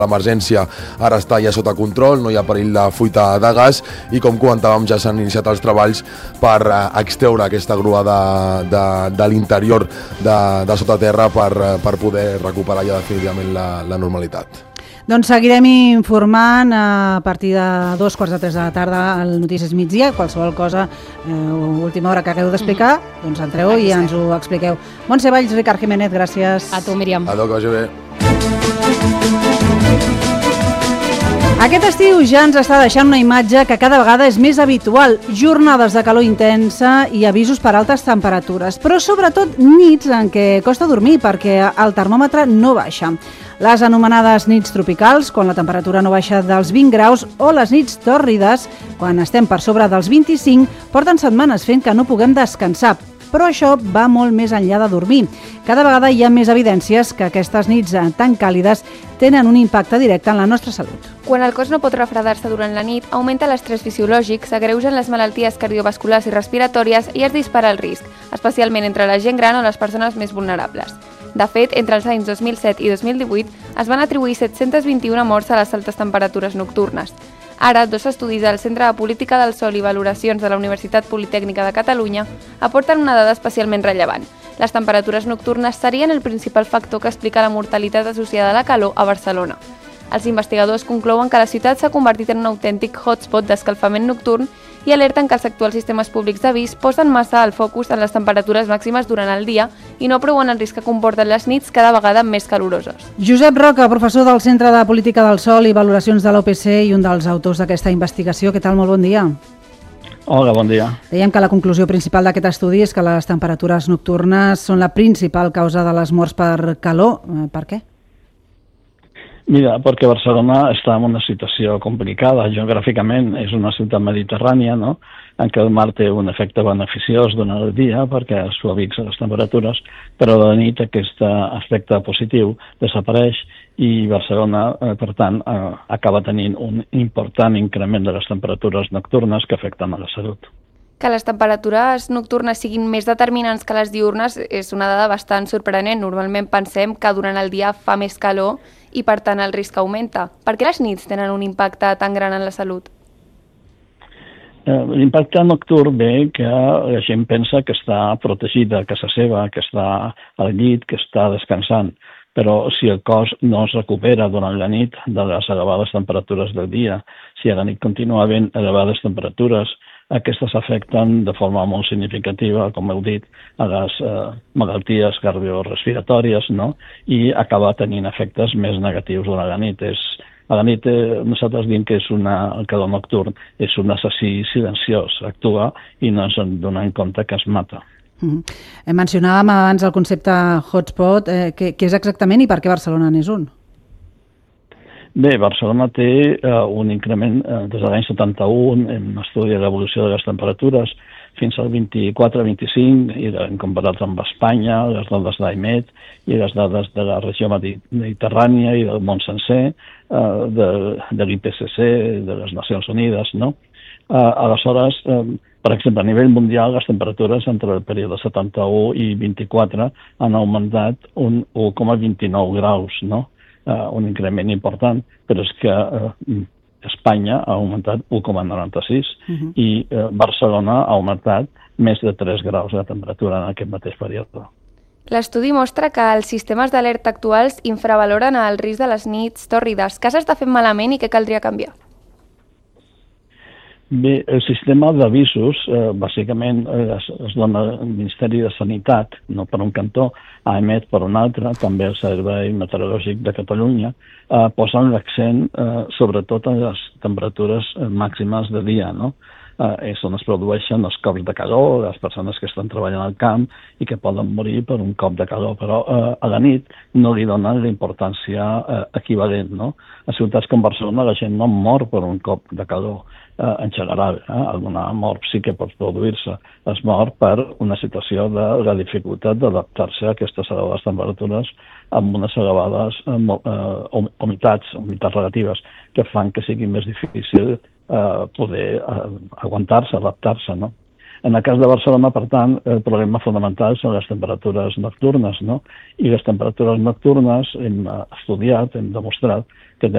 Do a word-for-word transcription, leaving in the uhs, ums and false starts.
L'emergència ara està ja sota control, no hi ha perill de fuita de gas i, com comentàvem, ja s'han iniciat els treballs per extreure aquesta grua de, de, de l'interior de, de sota terra per, per poder recuperar ja definitivament la, la normalitat. Doncs seguirem informant a partir de dos quarts de tres de la tarda al Notícies Migdia. Qualsevol cosa, eh, última hora que hagueu d'explicar, mm-hmm. doncs entreu i ens ho expliqueu. Montse Valls, Ricard Jiménez, gràcies. A tu, Míriam. Adéu, que vagi bé. Aquest estiu ja ens està deixant una imatge que cada vegada és més habitual. Jornades de calor intensa i avisos per altes temperatures, però sobretot nits en què costa dormir perquè el termòmetre no baixa. Les anomenades nits tropicals, quan la temperatura no baixa dels vint graus, o les nits tòrrides, quan estem per sobre dels vint-i-cinc, porten setmanes fent que no puguem descansar. Però això va molt més enllà de dormir. Cada vegada hi ha més evidències que aquestes nits tan càlides tenen un impacte directe en la nostra salut. Quan el cos no pot refredar-se durant la nit, augmenta l'estrès fisiològic, s'agreugen les malalties cardiovasculars i respiratòries i es dispara el risc, especialment entre la gent gran o les persones més vulnerables. De fet, entre els anys dos mil set i dos mil divuit es van atribuir set-cents vint-i-una morts a les altes temperatures nocturnes. Ara, dos estudis del Centre de Política del Sol i Valoracions de la Universitat Politècnica de Catalunya aporten una dada especialment rellevant. Les temperatures nocturnes serien el principal factor que explica la mortalitat associada a la calor a Barcelona. Els investigadors conclouen que la ciutat s'ha convertit en un autèntic hotspot d'escalfament nocturn i alerten que els actuals sistemes públics d'avís posen massa el focus en les temperatures màximes durant el dia i no prou en el risc que comporten les nits cada vegada més caloroses. Josep Roca, professor del Centre de Política del Sol i Valoracions de l'O P C i un dels autors d'aquesta investigació. Què tal? Molt bon dia. Hola, bon dia. Dèiem que la conclusió principal d'aquest estudi és que les temperatures nocturnes són la principal causa de les morts per calor. Per què? Mira, perquè Barcelona està en una situació complicada. Geogràficament és una ciutat mediterrània, no?, en què el mar té un efecte beneficiós durant el dia perquè suavitza les temperatures, però a la nit aquest aspecte positiu desapareix i Barcelona, eh, per tant, eh, acaba tenint un important increment de les temperatures nocturnes que afecten a la salut. Que les temperatures nocturnes siguin més determinants que les diurnes és una dada bastant sorprenent. Normalment pensem que durant el dia fa més calor i, per tant, el risc augmenta. Per què les nits tenen un impacte tan gran en la salut? Eh, l'impacte nocturn ve que la gent pensa que està protegida a casa seva, que està al llit, que està descansant. Però si el cos no es recupera durant la nit de les elevades temperatures del dia, si a la nit continua havent elevades temperatures, aquestes afecten de forma molt significativa, com heu dit, a les eh, malalties cardiorrespiratòries, no?, i acaba tenint efectes més negatius durant la nit. És, a la nit eh, nosaltres diem que és una, el calor nocturn és un assassí silenciós, actua i no ens en donem compte que es mata. Mm-hmm. Mencionàvem abans el concepte hotspot. Eh, què, què és exactament i per què Barcelona n'és un? Bé, Barcelona té eh, un increment eh, des de l'any setanta-un en un estudi de l'evolució de les temperatures fins al vint-i-quatre vint-i-cinc i hem comparat amb Espanya, les dades d'AEMET i les dades de la regió mediterrània i del món sencer, eh, de, de l'I P C C, de les Nacions Unides, no? Eh, aleshores, eh, per exemple, a nivell mundial, les temperatures entre el període setanta-u i vint-i-quatre han augmentat un u coma vint-i-nou graus, no? Uh, un increment important, però és que uh, Espanya ha augmentat u coma noranta-sis uh-huh. i uh, Barcelona ha augmentat més de tres graus de temperatura en aquest mateix període. L'estudi mostra que els sistemes d'alerta actuals infravaloren el risc de les nits tòrrides. Què s'està fent malament i què caldria canviar? Bé, el sistema d'avisos, eh, bàsicament, eh, es, es dona al Ministeri de Sanitat, no per un cantó, AEMET per un altre, també el Servei Meteorològic de Catalunya, eh, posen l'accent eh, sobretot en les temperatures eh, màximes de dia, no? Eh, és on es produeixen els cops de calor, les persones que estan treballant al camp i que poden morir per un cop de calor, però eh, a la nit no li donen la importància eh, equivalent, no? A ciutats com Barcelona la gent no mor per un cop de calor, eh, en general, eh? Alguna mort sí que pot produir-se, es mor per una situació de la dificultat d'adaptar-se a aquestes elevades temperatures amb unes elevades eh, eh, humitats, humitats relatives, que fan que sigui més difícil eh, poder eh, aguantar-se, adaptar-se, no? En el cas de Barcelona, per tant, el problema fonamental són les temperatures nocturnes, no? I les temperatures nocturnes hem estudiat, hem demostrat que